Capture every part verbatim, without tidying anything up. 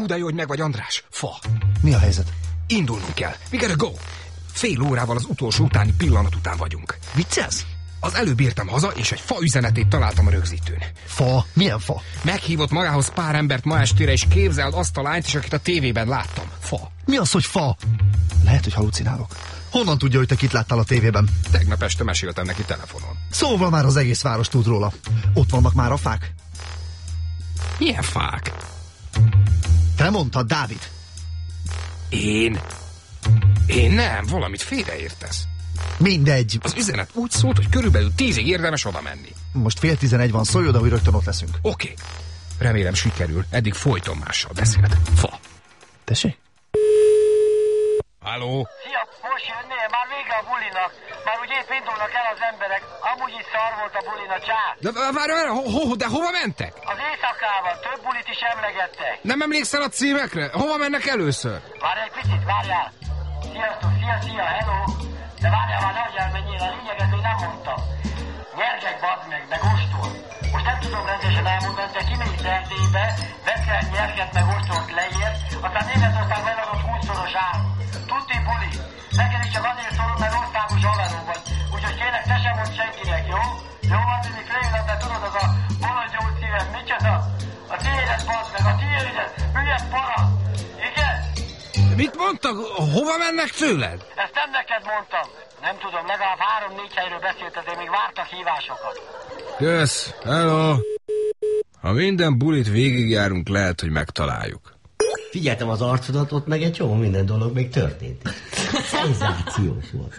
Hú, de jó, hogy meg vagy, András. Fa. Mi a helyzet? Indulnunk kell. We gotta go. Fél órával az utolsó utáni pillanat után vagyunk. Viccelsz? Az előbb értem haza, és egy fa üzenetét találtam a rögzítőn. Fa? Milyen fa? Meghívott magához pár embert ma estére, és képzeld azt a lányt is, akit a tévében láttam. Fa. Mi az, hogy fa? Lehet, hogy halucinálok. Honnan tudja, hogy te kit láttál a tévében? Tegnap este meséltem neki telefonon. Szóval már az egész város tud róla. Ott vannak már a fák? Milyen fák? Te mondtad, Dávid. Én? Én nem, valamit félreértesz. Mindegy. Az üzenet úgy szólt, hogy körülbelül tízig érdemes oda menni. Most fél tizenegy van, szólj oda, hogy rögtön ott leszünk. Oké. Okay. Remélem sikerül, eddig folyton mással beszélt. Fa. Tessék? Halló? Szia, most jönnél, már vége a bulinak. Már úgy épp indulnak el az emberek. Amúgy is szar volt a bulina, csá. De, várj, várj, ho, ho, de hova mentek? Az éjszakával, több bulit is emlegettek. Nem emlékszel a címekre? Hova mennek először? Várj egy picit, várjál. Sziasztok, szia, szia, hello. De várjál már, nehogy elmenjél, a lényeget még nem mondtam. Nyergek, bazd meg, meg ostól. Most nem tudom rendesen elmondani, de kimész Erdélybe, veszel nyerget, meg ostort leér, aztán Németország megadott húszszoros ár. Tudni buli. Neked is csak azért szólom, mert országos haveró vagy. Úgyhogy kérlek, te sem mondd senkinek, jó? Jó, van, mindig félelem, de tudod, az a bolondjó szívem, micsoda? A tiédet, bazd meg, a tiédet, hülye para. Igen? Mit mondtak? Hova mennek tőled? Ezt nem neked mondtam. Nem tudom, legalább három-négy helyről beszélted, de még vártak hívásokat. Kösz, hello. Ha minden bulit végigjárunk, lehet, hogy megtaláljuk. Figyeltem az arcodat, ott meg egy csomó minden dolog még történt. Szenzációs volt.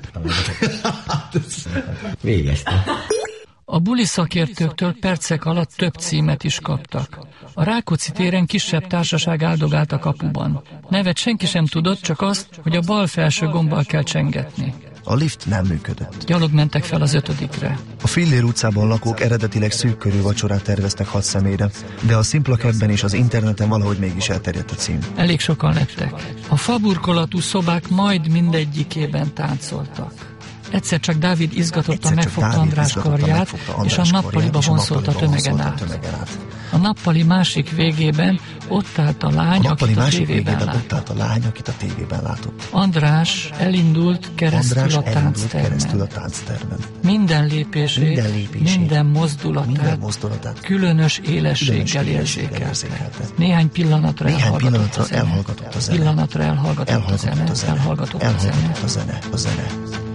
Végeztem. A buli szakértőktől percek alatt több címet is kaptak. A Rákóczi téren kisebb társaság áldogált a kapuban. Nevet senki sem tudott, csak azt, hogy a bal felső gombbal kell csengetni. A lift nem működött. Gyalog mentek fel az ötödikre. A Fillér utcában lakók eredetileg szűk körű vacsorát terveztek hat személyre, de a szimpla kebben és az interneten valahogy mégis elterjedt a cím. Elég sokan lettek. A faburkolatú szobák majd mindegyikében táncoltak. Egyszer csak Dávid izgatottan megfogta András karját, és a nappaliba vonzolt a tömegen át. A nappali másik végében ott állt a lány, a akit a tévében látott. ott állt a lány, akit a tévében látott. András elindult keresztül, András a, elindult tánctermen. keresztül a tánctermen. Minden lépését, minden, lépését, minden mozdulatát, minden mozdulatát különös élességgel érzékelte. Néhány pillanatra Néhány elhallgatott pillanatra a zene. elhallgatott a zene. Pillanatra elhallgatott, elhallgatott a zene. Elhallgatott a zene. Elhallgatott a zene. A zene.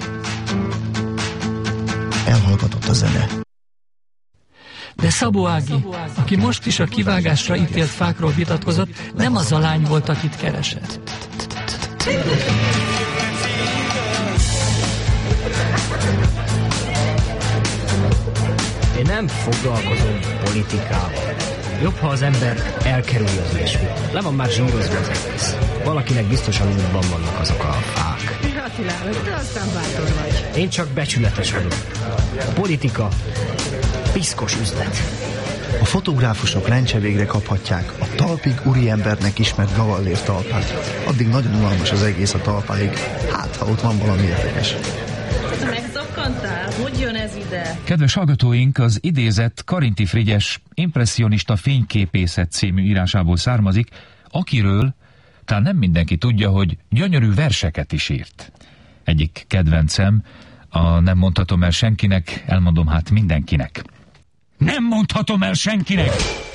Elhallgatott a zene. De Szabó Ági, aki most is a kivágásra ítélt fákról vitatkozott, nem az a lány volt, akit keresett. Én nem foglalkozom politikával. Jobb, ha az ember elkerülje az ilyesmit. Le van már zsírozva az egész. Valakinek biztosan útban vannak azok a fák. Gratulálok, de aztán bátor vagy. Én csak becsületes vagyok. A politika piszkos üzlet. A fotográfusok lencse végre kaphatják a talpig úriembernek ismert Gavallér talpát. Addig nagyon unalmas az egész a talpáig. Hát, ha ott van valami érdekes. Megzokkantál? Hogy jön ez ide? Kedves hallgatóink, az idézet Karinti Frigyes Impresszionista fényképészet című írásából származik, akiről talán nem mindenki tudja, hogy gyönyörű verseket is írt. Egyik kedvencem, a nem mondhatom el senkinek, elmondom hát mindenkinek. Nem mondhatom el senkinek!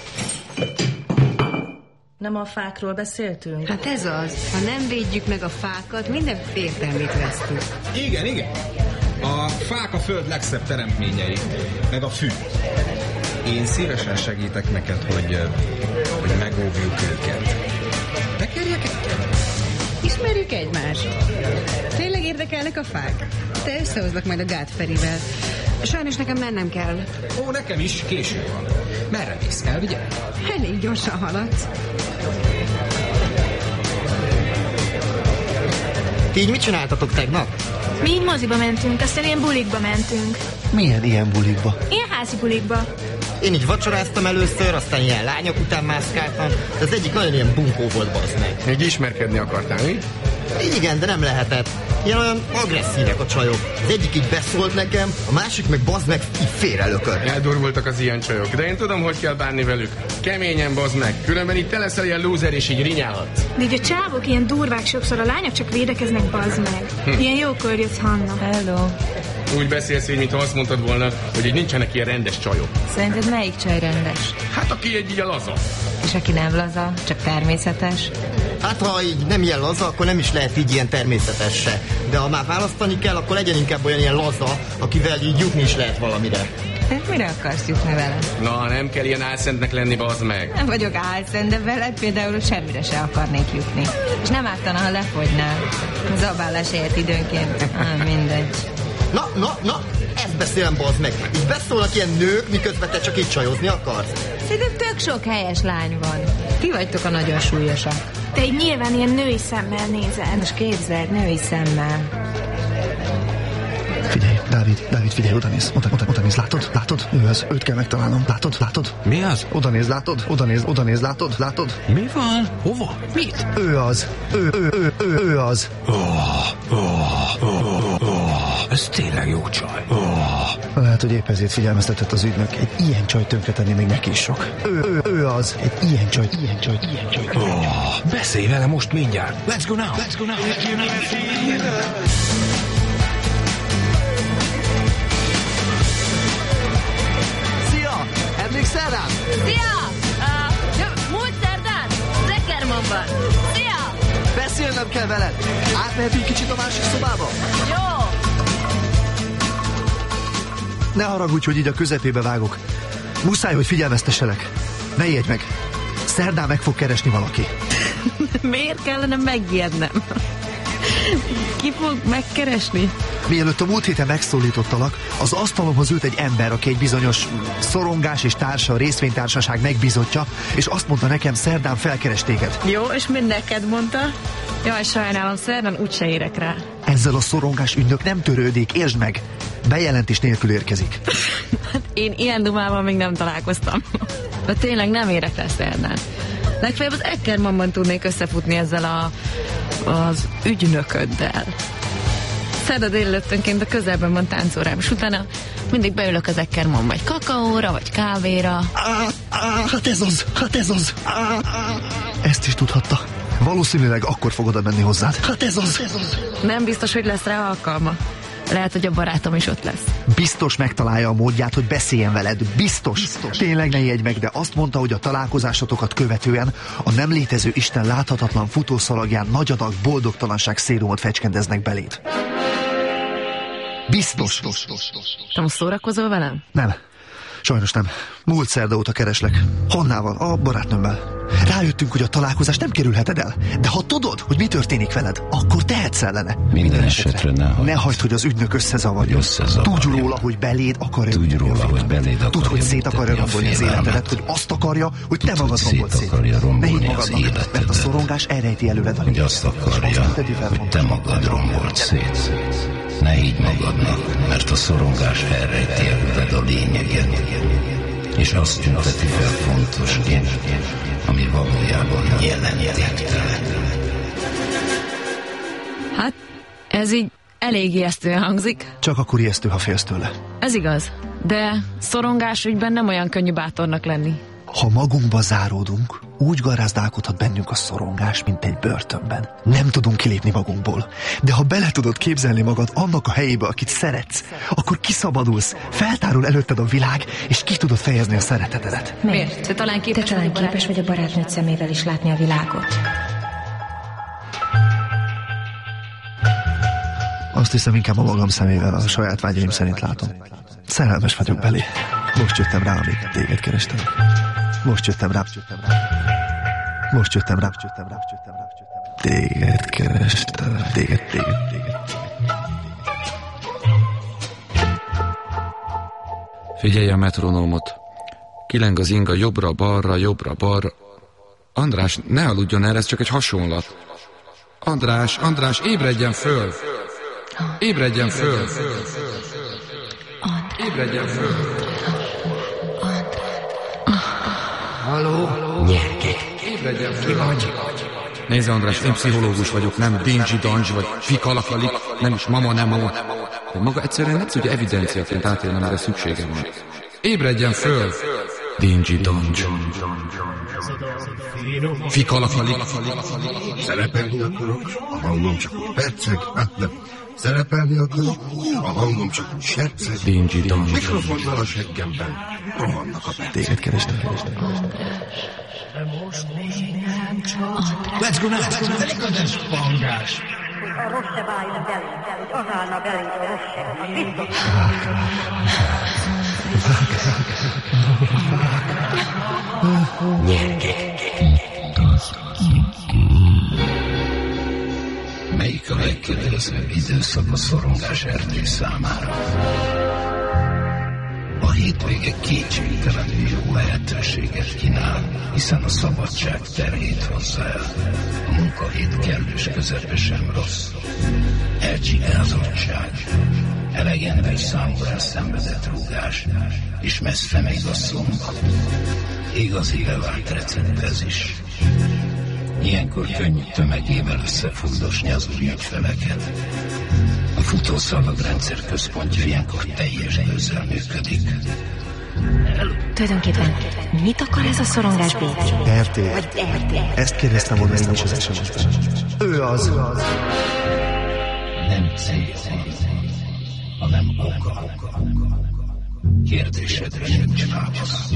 Nem a fákról beszéltünk? Hát ez az. Ha nem védjük meg a fákat, minden értelmét vesztük. Igen, igen. A fák a föld legszebb teremtményei, meg a fű. Én szívesen segítek neked, hogy, hogy megóvjuk őket. Bekerjek egyet? Ismerjük egymást. Tényleg érdekelnek a fák? Te összehozlak majd a Gátferivel. Sajnos nekem mennem kell. Ó, nekem is, késő van. Merre mész? Elvigyel? Elég gyorsan haladsz. Ti így mit csináltatok tegnap? Mi így moziba mentünk, aztán ilyen bulikba mentünk. Milyen ilyen bulikba? Ilyen házi bulikba. Én így vacsoráztam először, aztán ilyen lányok után mászkáltam, de az egyik nagyon ilyen bunkó volt, bazd meg. Még ismerkedni akartál, mi? Igen, de nem lehetett. Ilyen olyan agresszívek a csajok. Az egyik így beszólt nekem, a másik meg bazd meg így félrelökött. Eldurvultak az ilyen csajok, de én tudom, hogy kell bánni velük. Keményen bazd meg, különben itt te leszel ilyen lúzer és így rinyálhatsz. De így a csávok ilyen durvák sokszor, a lányok csak védekeznek, bazd meg. Hm. Ilyen jókor jössz, Hanna. Hello. Úgy beszélsz így, mintha azt mondtad volna, hogy így nincsenek ilyen rendes csajok. Szerinted melyik csaj rendes? Hát aki egy így a laza. És aki nem laza, csak természetes? Hát ha így nem ilyen laza, akkor nem is lehet így ilyen természetes se. De ha már választani kell, akkor legyen inkább olyan ilyen laza, akivel így jutni is lehet valamire. Hát mire akarsz jutni vele? Na, nem kell ilyen álszentnek lenni, bazd meg. Nem vagyok álszent, de veled például semmire se akarnék jutni. És nem ártana, ha lefogynál. Zabálás ért időnként. Ah, mindegy. Na, na, na, ezt beszélem, bazd meg. Így beszólnak ilyen nők, miközben te csak így csajozni akarsz. Szerintem tök sok helyes lány van. Ti vagytok a nagyon súlyosak. Te így nyilván ilyen női szemmel nézel. Most képzeld, női szemmel. Figyelj, Dávid, Dávid, figyelj, oda néz, oda, oda, oda néz, látod, látod? Ő az, őt kell megtalálnom, látod, látod? Mi az? Oda néz, látod, oda néz, oda néz, látod, látod? Mi van? Hova? Mit? Ő az, ő, ő, ő, ő, ő az. Oh, oh, oh, oh. Ez tényleg jó csaj. Oh. Lehet, hogy épp ezért figyelmeztetett az ügynök. Egy ilyen csaj tönkretenni még neki is sok. Ő, ő, ő az. Egy ilyen csaj, ilyen csaj, ilyen csaj. Oh. Beszélj vele most mindjárt. Let's go now. Let's go now. Szia! Emlékszel rám? Szia! Uh, ja, múlt szerdán? Zekermanban. Szia! Beszélnem kell veled. Átmehetünk kicsit a másik szobába? Jó! Ne haragudj, hogy így a közepébe vágok. Muszáj, hogy figyelmeztesselek. Ne ijedj meg. Szerdán meg fog keresni valaki. Miért kellene megijednem? Ki fog megkeresni? Mielőtt a múlt héten megszólítottalak, az asztalomhoz ült egy ember, aki egy bizonyos szorongás és társa, a részvénytársaság megbízottja, és azt mondta nekem, szerdán felkeres téged. Jó, és mind neked mondta? Jaj, sajnálom, szerdán úgyse érek rá. Ezzel a szorongás ügynök nem törődik, értsd meg. Bejelentés nélkül érkezik. Hát én ilyen dumával még nem találkoztam. De tényleg nem érek rá szerdán. Legfeljebb az Eckermannban tudnék összefutni ezzel a, az ügynököddel. Szerda délelőttönként a közelben van táncórám, és utána mindig beülök az Eckermann vagy kakaóra, vagy kávéra. Á, á, hát ez az, hát ez az. Á, á. Ezt is tudhatta. Valószínűleg akkor fog oda menni hozzád. Hát ez az, ez az. Nem biztos, hogy lesz rá alkalma. Lehet, hogy a barátom is ott lesz. Biztos megtalálja a módját, hogy beszéljen veled. Biztos. Biztos. Tényleg ne ijedj meg, de azt mondta, hogy a találkozásotokat követően a nem létező Isten láthatatlan futószalagján nagy adag boldogtalanság szérumot fecskendeznek beléd. Biztos. Te most szórakozol velem? Nem. Sajnos nem. Múlt szerda óta kereslek. Hannával, a barátnőmmel. Rájöttünk, hogy a találkozás nem kerülheted el. De ha tudod, hogy mi történik veled, akkor tehetsz ellene. Minden esetre ne hagyd. Ne hagyd, hogy az ügynök összezavarja. Tudj róla, hogy beléd akarja. Tudj róla, hogy beléd akarja. Tudd, hogy szét akarja rombolni az életedet, hogy azt akarja, hogy te magad rombold szét. Ne higgy magadnak, mert a szorongás elrejti előled a hogy azt akarja, hogy te magad rombold szét. Ne higgy magadnak, mert a szorongás elrejti előled a lényeget, és azt tünteti fel fontosként, ami valójában jelentéktelen. Hát, ez így elég ijesztően hangzik. Csak akkor ijesztő, ha félsz tőle. Ez igaz, de szorongás ügyben nem olyan könnyű bátornak lenni. Ha magunkba záródunk, úgy garázdálkodhat bennünk a szorongás, mint egy börtönben. Nem tudunk kilépni magunkból. De ha bele tudod képzelni magad annak a helyébe, akit szeretsz, akkor kiszabadulsz, feltárul előtted a világ, és ki tudod fejezni a szeretetedet. Miért? Te talán képes, Te talán képes vagy a barátnőd szemével is látni a világot. Azt hiszem, inkább a magam szemével, a saját vágyaim szerint látom. Szerelmes vagyok belé. Most jöttem rá, amíg téged kerestem. Most jöttem rá, jöttem rá. Most jöttem rá, jöttem rá, jöttem rá, jöttem rá. Téged kerestem. Téged, téged, téged. Figyelj a metronómot. Kileng az inga jobbra-balra, jobbra-balra. András, ne aludjon el, ez csak egy hasonlat. András, András, ébredjen föl! Ébredjen föl! Ébredjen föl! Halló? Nyergek. Ébredjen föl! Ki vagy? Nézze, András, én pszichológus vagyok, nem dingy dangy vagy fikalakalik, nem is mama nem mama. De maga egyszerűen nem tudja evidenciaként átélni, amire szüksége van. Ébredjen föl! Dingy dangy. Fikalakalik. Szerepelni akarok, a hangom csak úgy perceg, hát nem. Szerepelni akarok, a hangom csak úgy serceg. Dingy dangy. Mikrofonnal a seggemben rohannak a perceg. Téged kerestek, kerestek. Let's go now! Elég a despangás! A rossz se váljon belé, hogy az állna belé a rossz se. Az biztos. Melyik a legkedvezőbb időszak a szorongás erdő számára? A hétvége kétségtelenül jó lehetőséget kínál, hiszen a szabadság terhét hozza el. A munkahét kellős közepe sem rossz. Elcsigázottság, elegendő számú elszenvedett rúgás, és messze még a szombat. Igazi levált recept ez is. Ilyenkor könnyű tömegével összefogdosni az új ügyfeleket. A futószalagrendszer központja ilyenkor teljes gőzzel működik. Tulajdonképpen mit akar ez a szorongás Béki? er té. Ezt kérdeztem volna én is az es em es-ben. Ő az. Nem cél, hanem oka. Kérdésedre nincs válasz.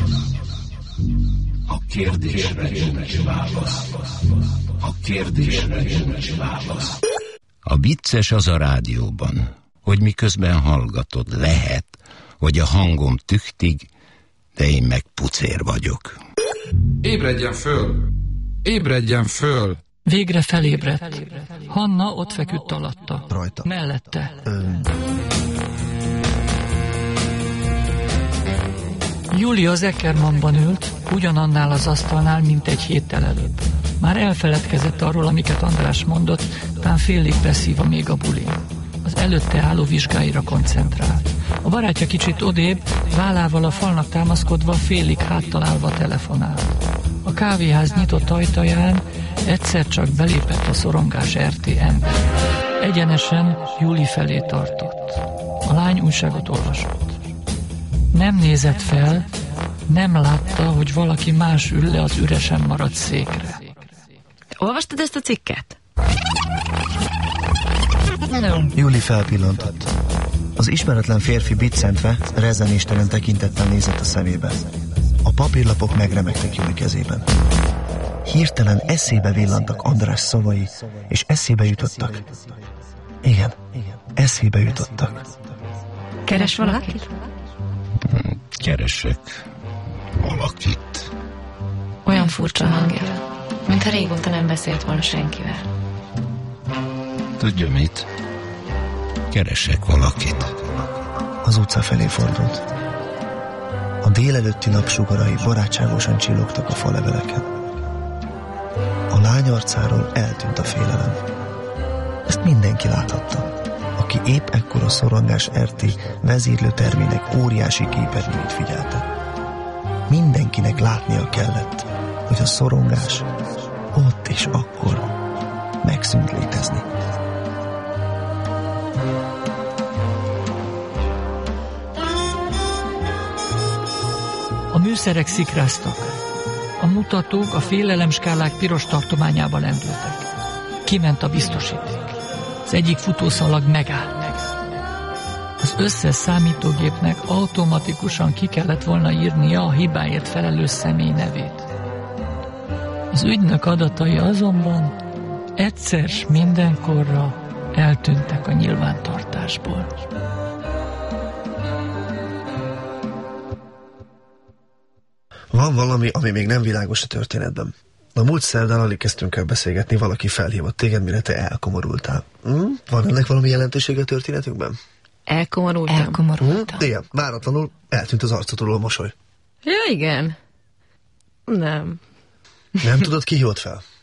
A kérdésre nincs válasz. A kérdésre nincs válasz. A vicces az a rádióban, hogy miközben hallgatod, lehet, hogy a hangom tüktig, de én meg pucér vagyok. Ébredjen föl! Ébredjen föl! Végre felébredt. Hanna ott feküdt alatta. Rajta. Mellette. Ö... Júli az Eckermannban ült, ugyanannál az asztalnál, mint egy héttel előbb. Már elfeledkezett arról, amiket András mondott, tán félig beszívva még a bulin. Az előtte álló vizsgáira koncentrált. A barátja kicsit odébb, vállával a falnak támaszkodva, félig háttal állva telefonált. A kávéház nyitott ajtaján egyszer csak belépett a szorongás er té ember. Egyenesen Júli felé tartott. A lány újságot olvasott. Nem nézett fel, nem látta, hogy valaki más ül le az üresen maradt székre. Olvastad ezt a cikket? Nem. Júli felpillantott. Az ismeretlen férfi biccentve, rezenéstelen tekintettel nézett a szemébe. A papírlapok megremegtek Júli kezében. Hirtelen eszébe villantak András szavai, és eszébe jutottak. Igen, eszébe jutottak. Keres valakit? Keresek valakit. Olyan furcsa hangja, mintha régóta nem beszélt volna senkivel. Tudja mit? Keresek valakit. Az utca felé fordult. A délelőtti napsugarai barátságosan csillogtak a faleveleken. A lány arcáról eltűnt a félelem. Ezt mindenki láthatta, aki épp ekkor a szorongás er té vezérlő termének óriási képernyőit figyelte. Mindenkinek látnia kellett, hogy a szorongás ott és akkor megszűnt létezni. A műszerek szikráztak. A mutatók a félelemskálák piros tartományába lendültek. Kiment a biztosíték. Az egyik futószalag megállt. Az összes számítógépnek automatikusan ki kellett volna írnia a hibáért felelős személy nevét. Az ügynök adatai azonban egyszer s mindenkorra eltűntek a nyilvántartásból. Van valami, ami még nem világos a történetben. A múlt szerdán alig kezdtünk el beszélgetni, valaki felhívott téged, mire te elkomorultál. Hm? Van ennek valami jelentősége a történetünkben? Elkomorultam. Elkomorultam. Hm? Igen, váratlanul eltűnt az arcodról a mosoly. Ja, igen. Nem. Nem tudod, ki hívott fel?